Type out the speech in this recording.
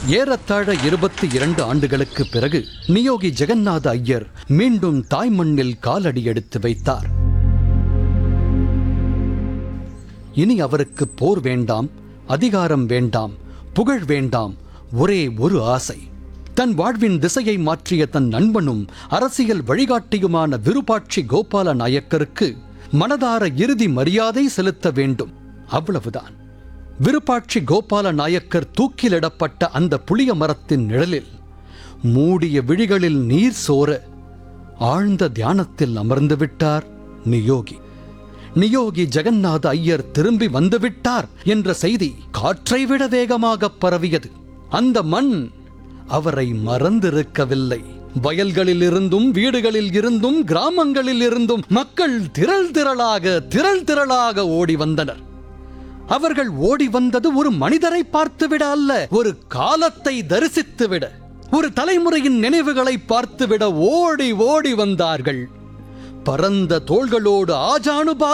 ஏறத்தாழ 22 ஆண்டுகளுக்கு பிறகு நியோகி ஜெகநாத ஐயர் மீண்டும் தாய்மண்ணில் காலடி எடுத்து வைத்தார். இனி அவருக்கு போர் வேண்டாம், அதிகாரம் வேண்டாம், புகழ் வேண்டாம். ஒரே ஒரு ஆசை. தன் வாழ்வின் திசையை மாற்றிய தன் நண்பனும் அரசியல் வழிகாட்டியுமான விருபாட்சி கோபால நாயக்கருக்கு மனதார இறுதி மரியாதை செலுத்த வேண்டும். அவ்வளவுதான். விருபாட்சி கோபால நாயக்கர் தூக்கிலிடப்பட்ட அந்த புளிய மரத்தின் நிழலில் மூடிய விழிகளில் நீர் சோர ஆழ்ந்த தியானத்தில் அமர்ந்து விட்டார் நியோகி. நியோகி ஜெகநாத ஐயர் திரும்பி வந்துவிட்டார் என்ற செய்தி காற்றை விட வேகமாக பரவியது. அந்த மண் அவரை மறந்திருக்கவில்லை. வயல்களில் இருந்தும், வீடுகளில் இருந்தும், கிராமங்களில் இருந்தும் மக்கள் திரள் திரளாக ஓடி வந்தனர். அவர்கள் ஓடி வந்தது ஒரு மனிதரை பார்த்துவிட அல்ல, ஒரு காலத்தை தரிசித்துவிட, ஒரு தலைமுறையின் நினைவுகளை பார்த்துவிட ஓடி ஓடி வந்தார்கள். பரந்த தோள்களோடு ஆஜானுபா